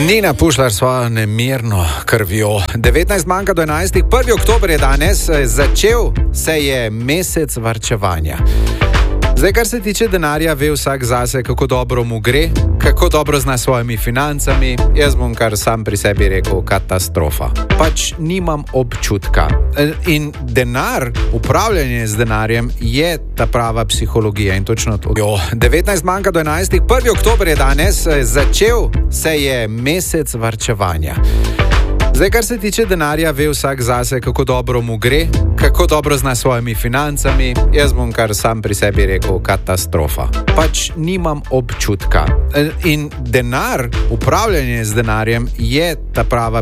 Nina Pušlar svojo nemirno krvjo. 19 manjka do 11. 1. oktober je danes, začel se je mesec varčevanja. Zdaj, kar se tiče denarja, ve vsak zase, kako dobro mu gre, kako dobro zna svojimi financami. Jaz bom kar sam pri sebi rekel, katastrofa. Pač nimam občutka. In denar, upravljanje z denarjem je ta prava psihologija in točno to. 19 manjka do 11. 1. oktober je danes, začel se je mesec varčevanja. Zdaj, kar se tiče denarja, ve vsak zase, kako dobro mu gre, kako dobro zna svojimi financami. Jaz bom kar sam pri sebi rekel, katastrofa. Pač nimam občutka. In denar, upravljanje z denarjem je ta prava